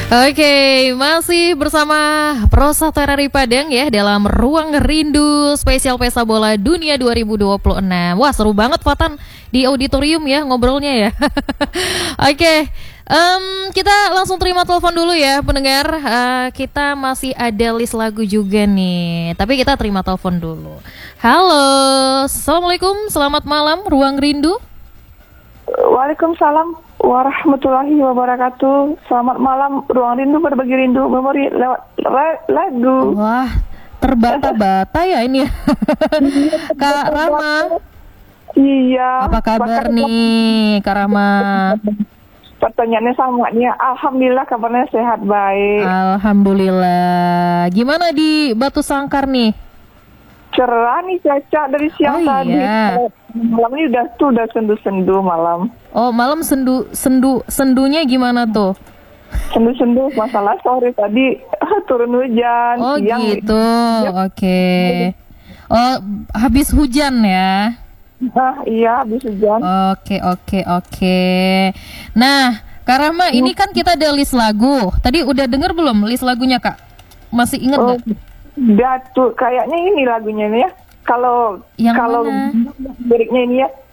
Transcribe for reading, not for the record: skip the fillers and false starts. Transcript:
Oke, masih bersama Prosa Terari Padang ya dalam Ruang Rindu spesial Pesta Bola Dunia 2026. Wah, seru banget Fatan di auditorium ya ngobrolnya ya. Oke, kita langsung terima telepon dulu ya pendengar. Kita masih ada list lagu juga nih, tapi kita terima telepon dulu. Halo, Assalamualaikum, selamat malam Ruang Rindu. Waalaikumsalam warahmatullahi wabarakatuh. Selamat malam, Ruang Rindu berbagi rindu memori lewat lagu. Wah, terbata-bata ya ini. Kak Rama. Iya. Apa kabar nih, Kak Rama? Pertanyaannya sama nih. Alhamdulillah kabarnya sehat baik. Alhamdulillah. Gimana di Batu Sangkar nih? Cerah nih cuaca dari siang tadi. Iya. Malam ini udah sendu-sendu malam. Oh, malam sendunya gimana tuh? Sendu-sendu, masalah sore tadi turun hujan. Oh siang gitu, oke. Oh, habis hujan ya? Iya, habis hujan. Oke. Nah, Kak Rahma, ini kan kita ada list lagu. Tadi udah denger belum list lagunya, Kak? Masih inget nggak? Datu, kayaknya ini lagunya nih ya. Kalau Yang mana? liriknya ini ya,